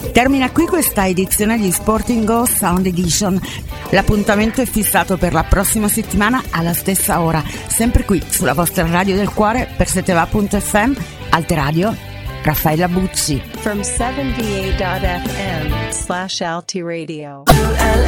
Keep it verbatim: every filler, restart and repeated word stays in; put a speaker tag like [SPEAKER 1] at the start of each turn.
[SPEAKER 1] Termina qui questa edizione di Sporting Go Sound Edition. L'appuntamento è fissato per la prossima settimana alla stessa ora, sempre qui sulla vostra radio del cuore per seteva punto effe emme, Alteradio, Raffaella Bucci.
[SPEAKER 2] From seventy-eight point f m slash Alti Radio.
[SPEAKER 3] U L